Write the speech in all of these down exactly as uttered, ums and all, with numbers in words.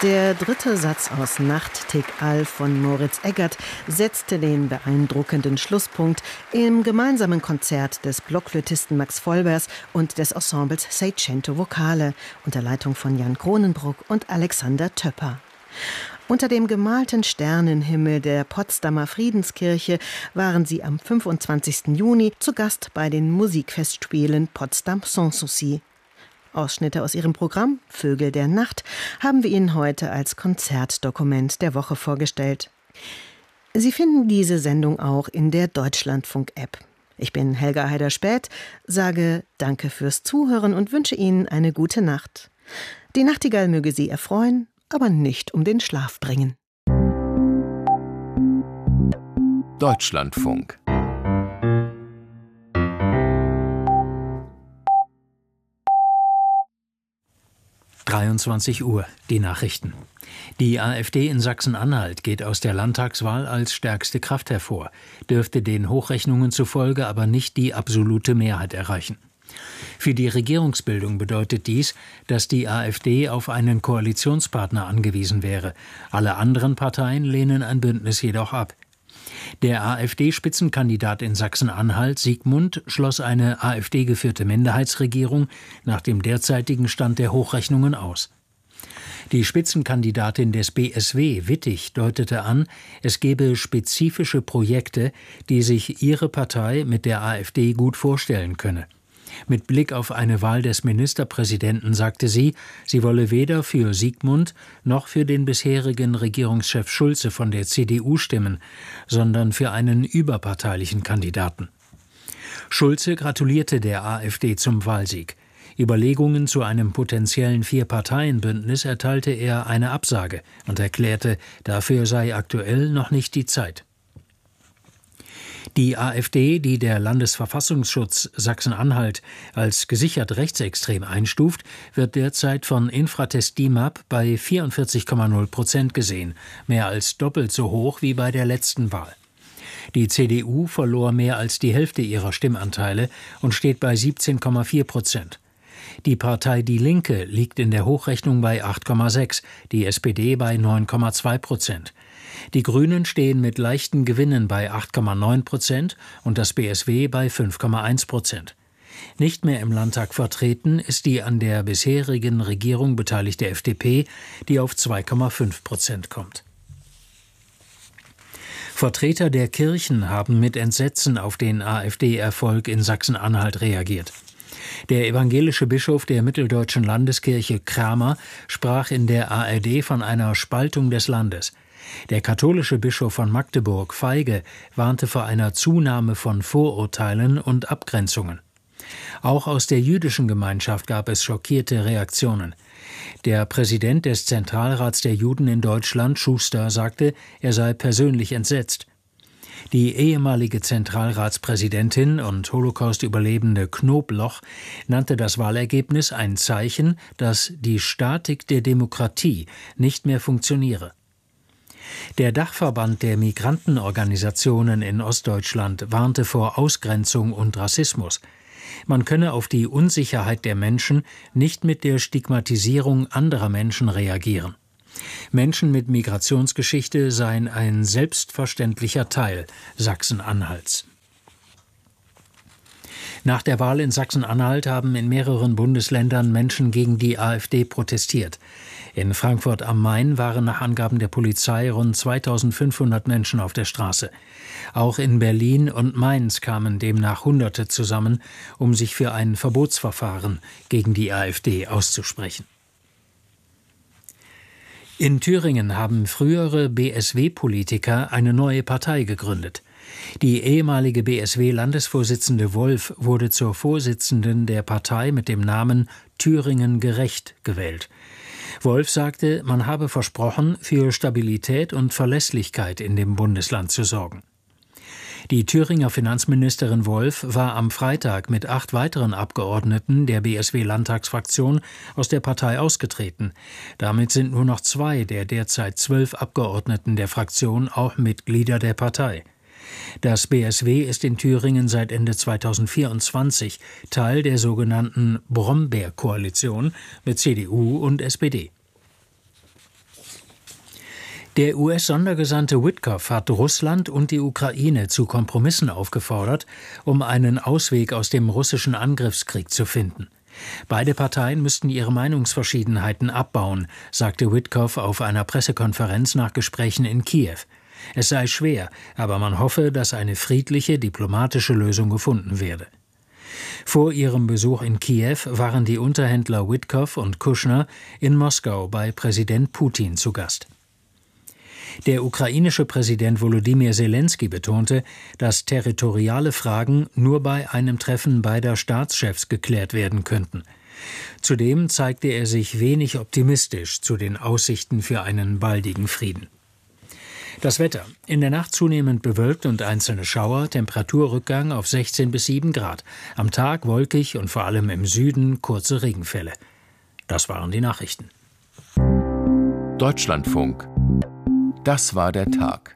Der dritte Satz aus Nacht Tig All von Moritz Eggert setzte den beeindruckenden Schlusspunkt im gemeinsamen Konzert des Blockflötisten Max Vollbers und des Ensembles Seicento Vocale unter Leitung von Jan Kronenbruck und Alexander Töpper. Unter dem gemalten Sternenhimmel der Potsdamer Friedenskirche waren sie am fünfundzwanzigsten Juni zu Gast bei den Musikfestspielen Potsdam Sanssouci. Ausschnitte aus ihrem Programm Vögel der Nacht haben wir Ihnen heute als Konzertdokument der Woche vorgestellt. Sie finden diese Sendung auch in der Deutschlandfunk-App. Ich bin Helga Heider-Späth, sage Danke fürs Zuhören und wünsche Ihnen eine gute Nacht. Die Nachtigall möge Sie erfreuen, aber nicht um den Schlaf bringen. Deutschlandfunk. dreiundzwanzig Uhr, die Nachrichten. Die AfD in Sachsen-Anhalt geht aus der Landtagswahl als stärkste Kraft hervor, dürfte den Hochrechnungen zufolge aber nicht die absolute Mehrheit erreichen. Für die Regierungsbildung bedeutet dies, dass die AfD auf einen Koalitionspartner angewiesen wäre. Alle anderen Parteien lehnen ein Bündnis jedoch ab. Der AfD-Spitzenkandidat in Sachsen-Anhalt, Siegmund, schloss eine AfD-geführte Minderheitsregierung nach dem derzeitigen Stand der Hochrechnungen aus. Die Spitzenkandidatin des B S W, Wittig, deutete an, es gebe spezifische Projekte, die sich ihre Partei mit der AfD gut vorstellen könne. Mit Blick auf eine Wahl des Ministerpräsidenten sagte sie, sie wolle weder für Siegmund noch für den bisherigen Regierungschef Schulze von der C D U stimmen, sondern für einen überparteilichen Kandidaten. Schulze gratulierte der AfD zum Wahlsieg. Überlegungen zu einem potenziellen Vier-Parteien-Bündnis erteilte er eine Absage und erklärte, dafür sei aktuell noch nicht die Zeit. Die AfD, die der Landesverfassungsschutz Sachsen-Anhalt als gesichert rechtsextrem einstuft, wird derzeit von Infratest DIMAP bei vierundvierzig Komma null Prozent gesehen, mehr als doppelt so hoch wie bei der letzten Wahl. Die C D U verlor mehr als die Hälfte ihrer Stimmanteile und steht bei siebzehn Komma vier Prozent. Die Partei Die Linke liegt in der Hochrechnung bei acht Komma sechs, die S P D bei neun Komma zwei Prozent. Die Grünen stehen mit leichten Gewinnen bei acht Komma neun Prozent und das B S W bei fünf Komma eins Prozent. Nicht mehr im Landtag vertreten ist die an der bisherigen Regierung beteiligte F D P, die auf zwei Komma fünf Prozent kommt. Vertreter der Kirchen haben mit Entsetzen auf den AfD-Erfolg in Sachsen-Anhalt reagiert. Der evangelische Bischof der Mitteldeutschen Landeskirche Kramer sprach in der A R D von einer Spaltung des Landes. Der katholische Bischof von Magdeburg, Feige, warnte vor einer Zunahme von Vorurteilen und Abgrenzungen. Auch aus der jüdischen Gemeinschaft gab es schockierte Reaktionen. Der Präsident des Zentralrats der Juden in Deutschland, Schuster, sagte, er sei persönlich entsetzt. Die ehemalige Zentralratspräsidentin und Holocaust-Überlebende Knobloch nannte das Wahlergebnis ein Zeichen, dass die Statik der Demokratie nicht mehr funktioniere. Der Dachverband der Migrantenorganisationen in Ostdeutschland warnte vor Ausgrenzung und Rassismus. Man könne auf die Unsicherheit der Menschen nicht mit der Stigmatisierung anderer Menschen reagieren. Menschen mit Migrationsgeschichte seien ein selbstverständlicher Teil Sachsen-Anhalts. Nach der Wahl in Sachsen-Anhalt haben in mehreren Bundesländern Menschen gegen die AfD protestiert. In Frankfurt am Main waren nach Angaben der Polizei rund zweitausendfünfhundert Menschen auf der Straße. Auch in Berlin und Mainz kamen demnach Hunderte zusammen, um sich für ein Verbotsverfahren gegen die AfD auszusprechen. In Thüringen haben frühere B S W-Politiker eine neue Partei gegründet. Die ehemalige B S W-Landesvorsitzende Wolf wurde zur Vorsitzenden der Partei mit dem Namen Thüringen gerecht gewählt. Wolf sagte, man habe versprochen, für Stabilität und Verlässlichkeit in dem Bundesland zu sorgen. Die Thüringer Finanzministerin Wolf war am Freitag mit acht weiteren Abgeordneten der B S W-Landtagsfraktion aus der Partei ausgetreten. Damit sind nur noch zwei der derzeit zwölf Abgeordneten der Fraktion auch Mitglieder der Partei. Das B S W ist in Thüringen seit Ende zweitausendvierundzwanzig Teil der sogenannten Brombeer-Koalition mit C D U und S P D. Der U S-Sondergesandte Witkoff hat Russland und die Ukraine zu Kompromissen aufgefordert, um einen Ausweg aus dem russischen Angriffskrieg zu finden. Beide Parteien müssten ihre Meinungsverschiedenheiten abbauen, sagte Witkoff auf einer Pressekonferenz nach Gesprächen in Kiew. Es sei schwer, aber man hoffe, dass eine friedliche, diplomatische Lösung gefunden werde. Vor ihrem Besuch in Kiew waren die Unterhändler Witkoff und Kushner in Moskau bei Präsident Putin zu Gast. Der ukrainische Präsident Volodymyr Selenskyj betonte, dass territoriale Fragen nur bei einem Treffen beider Staatschefs geklärt werden könnten. Zudem zeigte er sich wenig optimistisch zu den Aussichten für einen baldigen Frieden. Das Wetter. In der Nacht zunehmend bewölkt und einzelne Schauer, Temperaturrückgang auf sechzehn bis sieben Grad. Am Tag wolkig und vor allem im Süden kurze Regenfälle. Das waren die Nachrichten. Deutschlandfunk. Das war der Tag.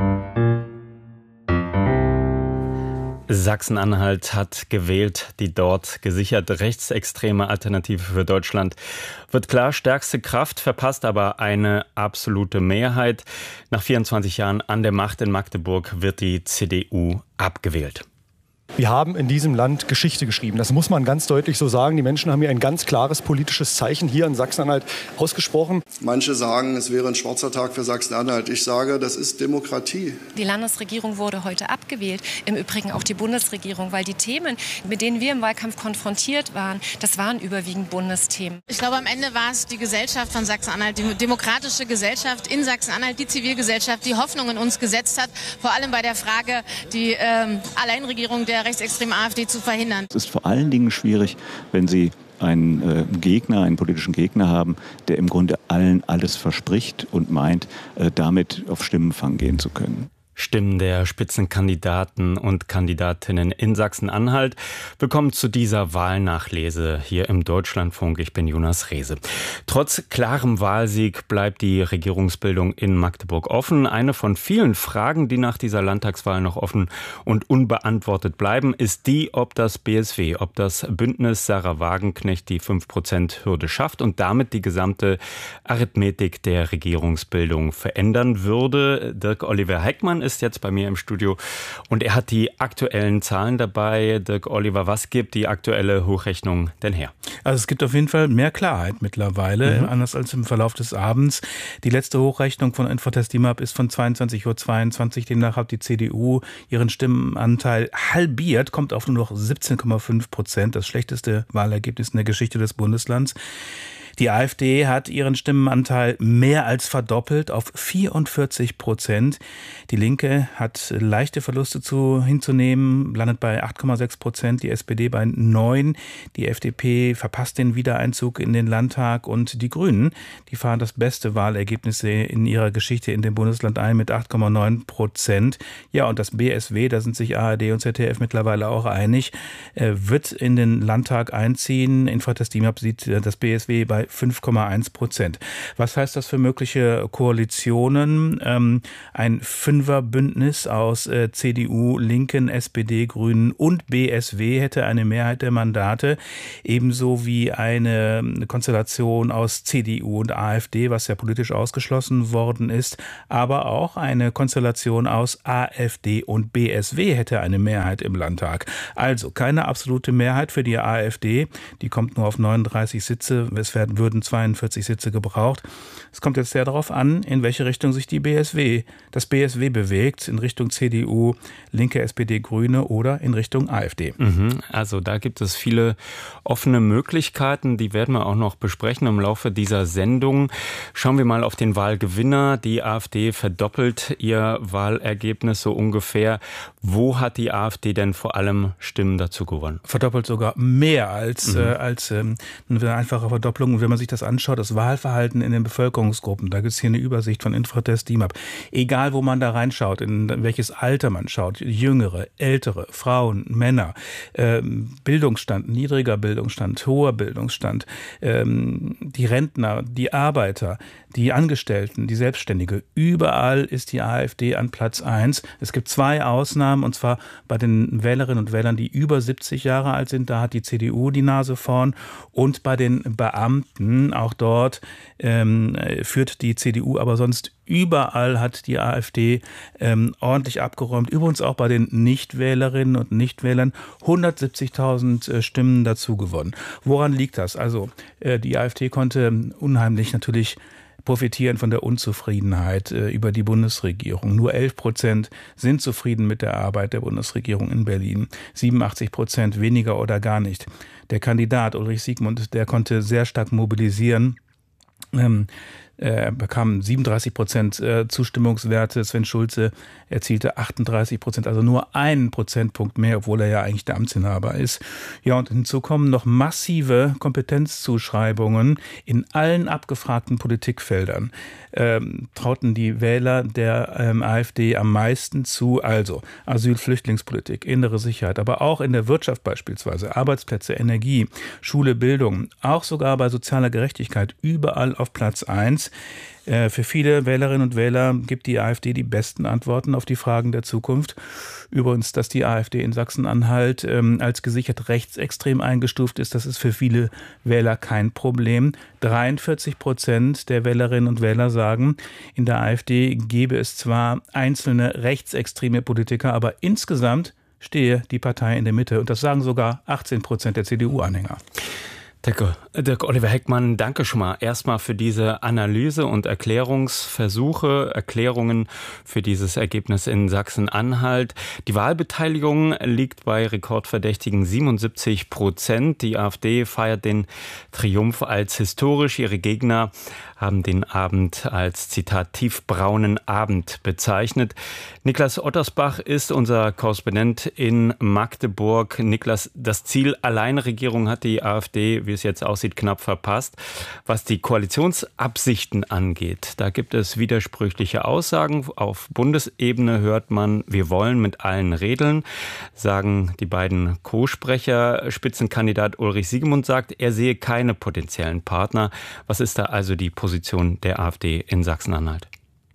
Sachsen-Anhalt hat gewählt, die dort gesichert rechtsextreme Alternative für Deutschland wird klar stärkste Kraft, verpasst aber eine absolute Mehrheit. Nach vierundzwanzig Jahren an der Macht in Magdeburg wird die C D U abgewählt. Wir haben in diesem Land Geschichte geschrieben. Das muss man ganz deutlich so sagen. Die Menschen haben hier ein ganz klares politisches Zeichen hier in Sachsen-Anhalt ausgesprochen. Manche sagen, es wäre ein schwarzer Tag für Sachsen-Anhalt. Ich sage, das ist Demokratie. Die Landesregierung wurde heute abgewählt, im Übrigen auch die Bundesregierung, weil die Themen, mit denen wir im Wahlkampf konfrontiert waren, das waren überwiegend Bundesthemen. Ich glaube, am Ende war es die Gesellschaft von Sachsen-Anhalt, die demokratische Gesellschaft in Sachsen-Anhalt, die Zivilgesellschaft, die Hoffnung in uns gesetzt hat, vor allem bei der Frage, die ähm, Alleinregierung der rechtsextremen AfD zu verhindern. Es ist vor allen Dingen schwierig, wenn Sie einen äh, Gegner, einen politischen Gegner haben, der im Grunde allen alles verspricht und meint, äh, damit auf Stimmenfang gehen zu können. Stimmen der Spitzenkandidaten und Kandidatinnen in Sachsen-Anhalt. Willkommen zu dieser Wahlnachlese hier im Deutschlandfunk. Ich bin Jonas Rehse. Trotz klarem Wahlsieg bleibt die Regierungsbildung in Magdeburg offen. Eine von vielen Fragen, die nach dieser Landtagswahl noch offen und unbeantwortet bleiben, ist die, ob das B S W, ob das Bündnis Sarah Wagenknecht die fünf Prozent Hürde schafft und damit die gesamte Arithmetik der Regierungsbildung verändern würde. Dirk-Oliver Heckmann ist jetzt bei mir im Studio und er hat die aktuellen Zahlen dabei. Dirk-Oliver, was gibt die aktuelle Hochrechnung denn her? Also es gibt auf jeden Fall mehr Klarheit mittlerweile, mhm. anders als im Verlauf des Abends. Die letzte Hochrechnung von Infratest DIMAP ist von zweiundzwanzig Uhr zweiundzwanzig. Demnach hat die C D U ihren Stimmenanteil halbiert, kommt auf nur noch siebzehn Komma fünf Prozent, das schlechteste Wahlergebnis in der Geschichte des Bundeslands. Die AfD hat ihren Stimmenanteil mehr als verdoppelt auf vierundvierzig Prozent. Die Linke hat leichte Verluste zu, hinzunehmen, landet bei acht Komma sechs Prozent, die S P D bei neun. Die F D P verpasst den Wiedereinzug in den Landtag und die Grünen, die fahren das beste Wahlergebnis in ihrer Geschichte in dem Bundesland ein mit acht Komma neun Prozent. Ja, und das B S W, da sind sich A R D und Z D F mittlerweile auch einig, wird in den Landtag einziehen. Infratest DIMAP sieht das B S W bei fünf Komma eins Prozent. Was heißt das für mögliche Koalitionen? Ähm, ein Fünferbündnis aus äh, C D U, Linken, S P D, Grünen und B S W hätte eine Mehrheit der Mandate, ebenso wie eine Konstellation aus C D U und AfD, was ja politisch ausgeschlossen worden ist, aber auch eine Konstellation aus AfD und B S W hätte eine Mehrheit im Landtag. Also keine absolute Mehrheit für die AfD, die kommt nur auf neununddreißig Sitze, es werden würden zweiundvierzig Sitze gebraucht. Es kommt jetzt sehr darauf an, in welche Richtung sich die B S W, das B S W bewegt, in Richtung C D U, Linke, S P D, Grüne oder in Richtung AfD. Mhm, also da gibt es viele offene Möglichkeiten, die werden wir auch noch besprechen im Laufe dieser Sendung. Schauen wir mal auf den Wahlgewinner. Die AfD verdoppelt ihr Wahlergebnis so ungefähr. Wo hat die AfD denn vor allem Stimmen dazu gewonnen? Verdoppelt sogar mehr als, mhm. äh, als ähm, eine einfache Verdopplung. Und wenn man sich das anschaut, das Wahlverhalten in den Bevölkerungsgruppen, da gibt es hier eine Übersicht von Infratest DIMAP. Egal, wo man da reinschaut, in welches Alter man schaut, jüngere, ältere, Frauen, Männer, ähm, Bildungsstand, niedriger Bildungsstand, hoher Bildungsstand, ähm, die Rentner, die Arbeiter, die Angestellten, die Selbstständige. Überall ist die AfD an Platz eins. Es gibt zwei Ausnahmen, und zwar bei den Wählerinnen und Wählern, die über siebzig Jahre alt sind. Da hat die C D U die Nase vorn. Und bei den Beamten, auch dort ähm, führt die C D U, aber sonst überall hat die AfD ähm, ordentlich abgeräumt. Übrigens auch bei den Nichtwählerinnen und Nichtwählern hundertsiebzigtausend äh, Stimmen dazu gewonnen. Woran liegt das? Also äh, die AfD konnte unheimlich natürlich profitieren von der Unzufriedenheit äh, über die Bundesregierung. Nur elf Prozent sind zufrieden mit der Arbeit der Bundesregierung in Berlin. siebenundachtzig Prozent weniger oder gar nicht. Der Kandidat Ulrich Siegmund, der konnte sehr stark mobilisieren. Ähm, Er bekam siebenunddreißig Prozent Zustimmungswerte. Sven Schulze erzielte achtunddreißig Prozent, also nur einen Prozentpunkt mehr, obwohl er ja eigentlich der Amtsinhaber ist. Ja, und hinzu kommen noch massive Kompetenzzuschreibungen in allen abgefragten Politikfeldern. Ähm, trauten die Wähler der ähm, AfD am meisten zu, also Asyl-, Flüchtlingspolitik, innere Sicherheit, aber auch in der Wirtschaft beispielsweise, Arbeitsplätze, Energie, Schule, Bildung, auch sogar bei sozialer Gerechtigkeit überall auf Platz eins. Für viele Wählerinnen und Wähler gibt die AfD die besten Antworten auf die Fragen der Zukunft. Übrigens, dass die AfD in Sachsen-Anhalt ähm, als gesichert rechtsextrem eingestuft ist, das ist für viele Wähler kein Problem. dreiundvierzig Prozent der Wählerinnen und Wähler sagen, in der AfD gäbe es zwar einzelne rechtsextreme Politiker, aber insgesamt stehe die Partei in der Mitte. Und das sagen sogar achtzehn Prozent der C D U-Anhänger. Dirk Oliver Heckmann, danke schon mal erstmal für diese Analyse und Erklärungsversuche, Erklärungen für dieses Ergebnis in Sachsen-Anhalt. Die Wahlbeteiligung liegt bei rekordverdächtigen siebenundsiebzig Prozent. Die AfD feiert den Triumph als historisch. Ihre Gegner haben den Abend als, Zitat, tiefbraunen Abend bezeichnet. Niklas Ottersbach ist unser Korrespondent in Magdeburg. Niklas, das Ziel Alleinregierung hat die AfD, wie es jetzt aussieht, knapp verpasst. Was die Koalitionsabsichten angeht, da gibt es widersprüchliche Aussagen. Auf Bundesebene hört man, wir wollen mit allen redeln, sagen die beiden Co-Sprecher. Spitzenkandidat Ulrich Siegmund sagt, er sehe keine potenziellen Partner. Was ist da also die Position der AfD in Sachsen-Anhalt?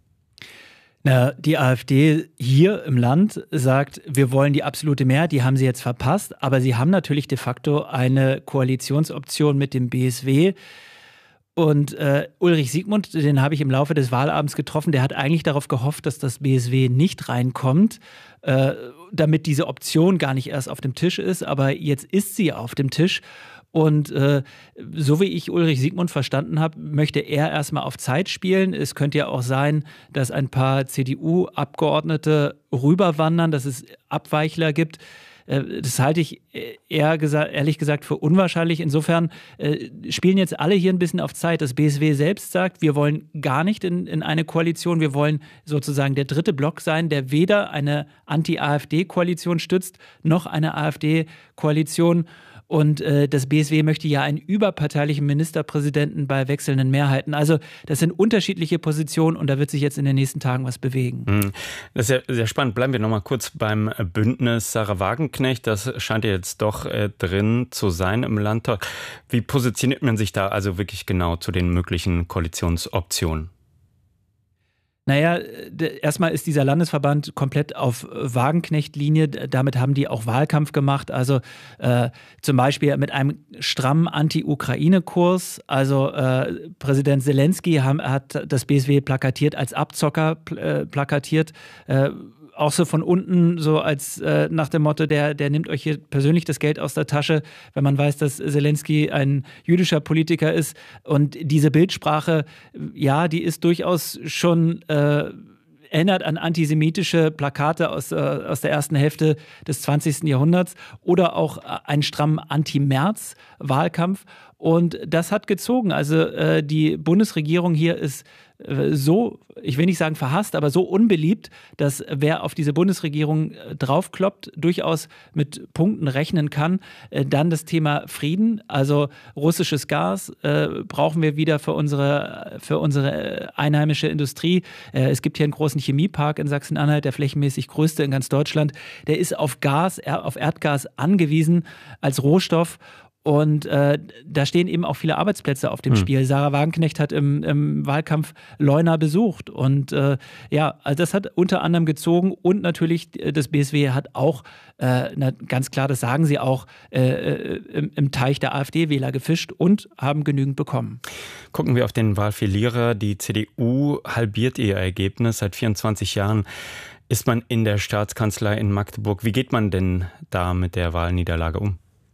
Na, die AfD hier im Land sagt, wir wollen die absolute Mehrheit, die haben sie jetzt verpasst, aber sie haben natürlich de facto eine Koalitionsoption mit dem B S W. Und äh, Ulrich Siegmund, den habe ich im Laufe des Wahlabends getroffen, der hat eigentlich darauf gehofft, dass das B S W nicht reinkommt, äh, damit diese Option gar nicht erst auf dem Tisch ist, aber jetzt ist sie auf dem Tisch. Und äh, so wie ich Ulrich Siegmund verstanden habe, möchte er erstmal auf Zeit spielen. Es könnte ja auch sein, dass ein paar C D U-Abgeordnete rüberwandern, dass es Abweichler gibt. Äh, das halte ich eher gesa- ehrlich gesagt für unwahrscheinlich. Insofern äh, spielen jetzt alle hier ein bisschen auf Zeit. Das B S W selbst sagt, wir wollen gar nicht in, in eine Koalition. Wir wollen sozusagen der dritte Block sein, der weder eine Anti-AfD-Koalition stützt, noch eine AfD-Koalition. Und äh, das B S W möchte ja einen überparteilichen Ministerpräsidenten bei wechselnden Mehrheiten. Also das sind unterschiedliche Positionen und da wird sich jetzt in den nächsten Tagen was bewegen. Das ist ja sehr spannend. Bleiben wir noch mal kurz beim Bündnis Sahra Wagenknecht. Das scheint ja jetzt doch äh, drin zu sein im Landtag. Wie positioniert man sich da also wirklich genau zu den möglichen Koalitionsoptionen? Naja, erstmal ist dieser Landesverband komplett auf Wagenknecht-Linie. Damit haben die auch Wahlkampf gemacht. Also äh, zum Beispiel mit einem strammen Anti-Ukraine-Kurs. Also äh, Präsident Zelensky haben, hat das B S W plakatiert, als Abzocker äh, plakatiert. Äh, auch so von unten, so als äh, nach dem Motto, der, der nimmt euch hier persönlich das Geld aus der Tasche, wenn man weiß, dass Zelensky ein jüdischer Politiker ist. Und diese Bildsprache, ja, die ist durchaus schon äh, erinnert an antisemitische Plakate aus, äh, aus der ersten Hälfte des zwanzigsten Jahrhunderts oder auch einen strammen Anti-Merz-Wahlkampf. Und das hat gezogen. Also äh, die Bundesregierung hier ist äh, so, ich will nicht sagen verhasst, aber so unbeliebt, dass wer auf diese Bundesregierung äh, draufkloppt, durchaus mit Punkten rechnen kann. Äh, dann das Thema Frieden, also russisches Gas äh, brauchen wir wieder für unsere, für unsere einheimische Industrie. Äh, es gibt hier einen großen Chemiepark in Sachsen-Anhalt, der flächenmäßig größte in ganz Deutschland. Der ist auf Gas, auf Erdgas angewiesen als Rohstoff. Und äh, da stehen eben auch viele Arbeitsplätze auf dem mhm. Spiel. Sarah Wagenknecht hat im, im Wahlkampf Leuna besucht. Und äh, ja, also das hat unter anderem gezogen. Und natürlich das B S W hat auch, äh, na, ganz klar, das sagen sie auch, äh, im, im Teich der AfD-Wähler gefischt und haben genügend bekommen. Gucken wir auf den Wahlverlierer. Die C D U halbiert ihr Ergebnis. Seit vierundzwanzig Jahren ist man in der Staatskanzlei in Magdeburg. Wie geht man denn da mit der Wahlniederlage um?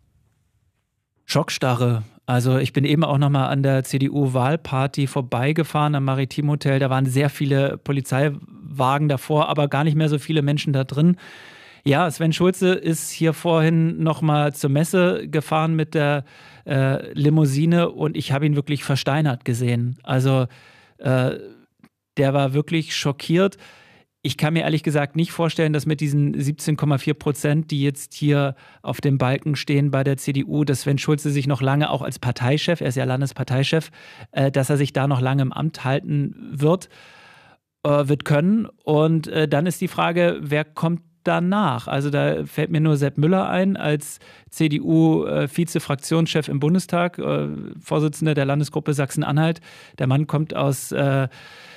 Schockstarre. Also ich bin eben auch nochmal an der C D U-Wahlparty vorbeigefahren am Maritim Hotel. Da waren sehr viele Polizeiwagen davor, aber gar nicht mehr so viele Menschen da drin. Ja, Sven Schulze ist hier vorhin nochmal zur Messe gefahren mit der äh, Limousine und ich habe ihn wirklich versteinert gesehen. Also äh, der war wirklich schockiert. Ich kann mir ehrlich gesagt nicht vorstellen, dass mit diesen siebzehn Komma vier Prozent, die jetzt hier auf dem Balken stehen bei der C D U, dass Sven Schulze sich noch lange auch als Parteichef, er ist ja Landesparteichef, äh, dass er sich da noch lange im Amt halten wird, äh, wird können. Und äh, dann ist die Frage, wer kommt danach? Also da fällt mir nur Sepp Müller ein als C D U-Vize-Fraktionschef im Bundestag, äh, Vorsitzender der Landesgruppe Sachsen-Anhalt. Der Mann kommt aus äh,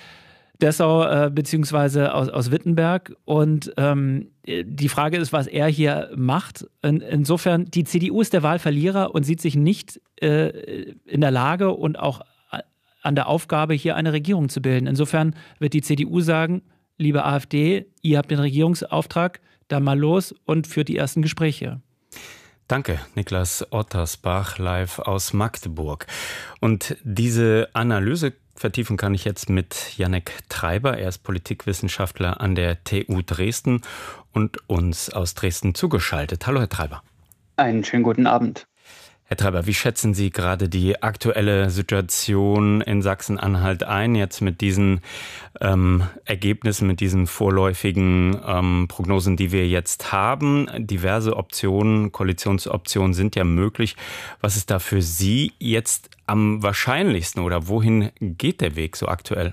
Dessau äh, beziehungsweise aus, aus Wittenberg. Und ähm, die Frage ist, was er hier macht. In, insofern, die C D U ist der Wahlverlierer und sieht sich nicht äh, in der Lage und auch an der Aufgabe, hier eine Regierung zu bilden. Insofern wird die C D U sagen, liebe AfD, ihr habt den Regierungsauftrag, dann mal los und führt die ersten Gespräche. Danke, Niklas Ottersbach, live aus Magdeburg. Und diese Analyse vertiefen kann ich jetzt mit Jannek Treiber. Er ist Politikwissenschaftler an der T U Dresden und uns aus Dresden zugeschaltet. Hallo, Herr Treiber. Einen schönen guten Abend. Herr Treiber, wie schätzen Sie gerade die aktuelle Situation in Sachsen-Anhalt ein, jetzt mit diesen ähm, Ergebnissen, mit diesen vorläufigen ähm, Prognosen, die wir jetzt haben? Diverse Optionen, Koalitionsoptionen sind ja möglich. Was ist da für Sie jetzt am wahrscheinlichsten oder wohin geht der Weg so aktuell?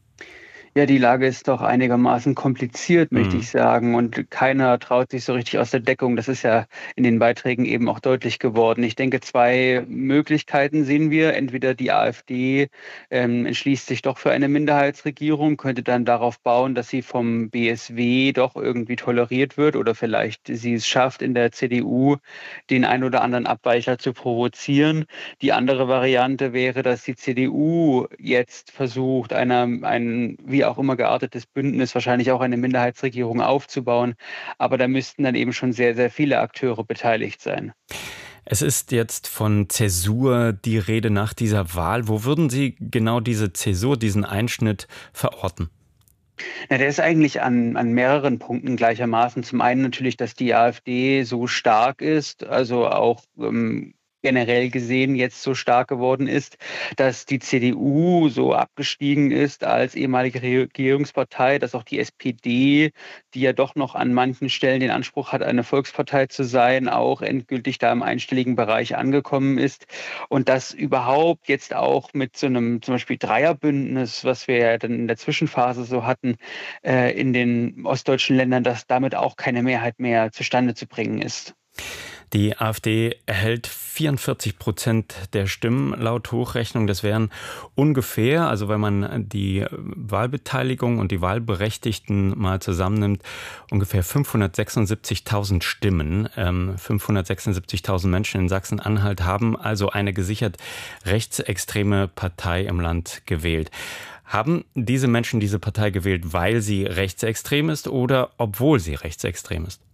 Ja, die Lage ist doch einigermaßen kompliziert, möchte Mhm. ich sagen. Und keiner traut sich so richtig aus der Deckung. Das ist ja in den Beiträgen eben auch deutlich geworden. Ich denke, zwei Möglichkeiten sehen wir. Entweder die AfD ähm, entschließt sich doch für eine Minderheitsregierung, könnte dann darauf bauen, dass sie vom B S W doch irgendwie toleriert wird oder vielleicht sie es schafft, in der C D U den ein oder anderen Abweicher zu provozieren. Die andere Variante wäre, dass die C D U jetzt versucht, einer, ein wie auch immer geartetes Bündnis, wahrscheinlich auch eine Minderheitsregierung aufzubauen. Aber da müssten dann eben schon sehr, sehr viele Akteure beteiligt sein. Es ist jetzt von Zäsur die Rede nach dieser Wahl. Wo würden Sie genau diese Zäsur, diesen Einschnitt verorten? Ja, der ist eigentlich an, an mehreren Punkten gleichermaßen. Zum einen natürlich, dass die AfD so stark ist, also auch ähm, generell gesehen jetzt so stark geworden ist, dass die C D U so abgestiegen ist als ehemalige Regierungspartei, dass auch die S P D, die ja doch noch an manchen Stellen den Anspruch hat, eine Volkspartei zu sein, auch endgültig da im einstelligen Bereich angekommen ist. Und dass überhaupt jetzt auch mit so einem zum Beispiel Dreierbündnis, was wir ja dann in der Zwischenphase so hatten, äh, in den ostdeutschen Ländern, dass damit auch keine Mehrheit mehr zustande zu bringen ist. Die AfD erhält vierundvierzig Prozent der Stimmen laut Hochrechnung. Das wären ungefähr, also wenn man die Wahlbeteiligung und die Wahlberechtigten mal zusammennimmt, ungefähr fünfhundertsechsundsiebzigtausend Stimmen. Ähm, fünfhundertsechsundsiebzigtausend Menschen in Sachsen-Anhalt haben also eine gesichert rechtsextreme Partei im Land gewählt. Haben diese Menschen diese Partei gewählt, weil sie rechtsextrem ist oder obwohl sie rechtsextrem ist?